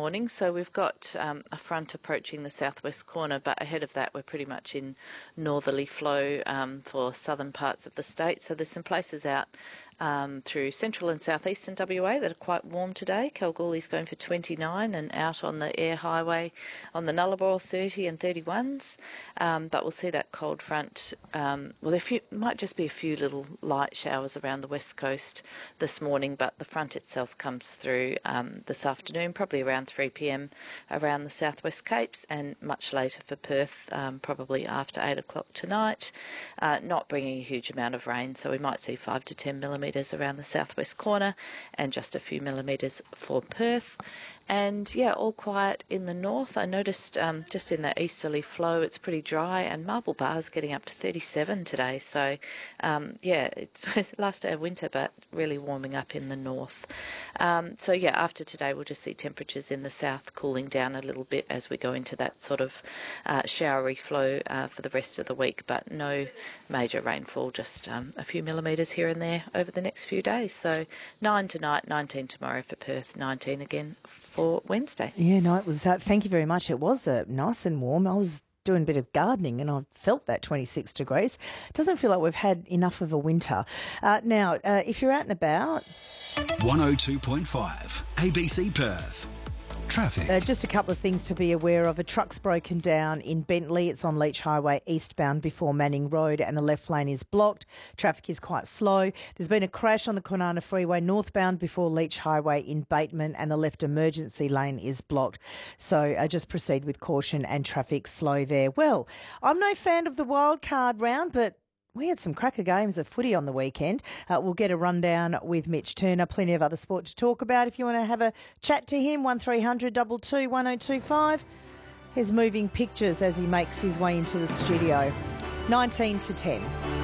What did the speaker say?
morning. So we've got a front approaching the southwest corner, but ahead of that we're pretty much in northerly flow for southern parts of the state. So there's some places out through central and southeastern WA that are quite warm today. Kalgoorlie's going for 29 and out on the Air Highway on the Nullarbor 30 and 31s. But we'll see that cold front. There might just be a few little light showers around the west coast this morning, but the front itself comes through this afternoon, probably around 3 p.m. around the southwest Capes, and much later for Perth, probably after 8 o'clock tonight. Not bringing a huge amount of rain, so we might see 5 to 10 millimetres around the southwest corner and just a few millimetres for Perth. And yeah, all quiet in the north. I noticed just in the easterly flow it's pretty dry, and Marble Bar's getting up to 37 today. So it's last day of winter, but really warming up in the north. After today we'll just see temperatures in the south cooling down a little bit as we go into that sort of showery flow for the rest of the week, but no major rainfall, just a few millimetres here and there over the next few days. So 9 tonight, 19 tomorrow for Perth, 19 again for Wednesday. Yeah, no, it was. Thank you very much. It was nice and warm. I was doing a bit of gardening and I felt that 26 degrees. It doesn't feel like we've had enough of a winter. Now, if you're out and about... 102.5 ABC Perth. Traffic. Just a couple of things to be aware of. A truck's broken down in Bentley. It's on Leach Highway eastbound before Manning Road and the left lane is blocked. Traffic is quite slow. There's been a crash on the Kwinana Freeway northbound before Leach Highway in Bateman and the left emergency lane is blocked. So just proceed with caution and traffic slow there. Well, I'm no fan of the wild card round, but we had some cracker games of footy on the weekend. We'll get a rundown with Mitch Turner. Plenty of other sport to talk about. If you want to have a chat to him, 1300 22 1025. Here's moving pictures as he makes his way into the studio. 19 to 10.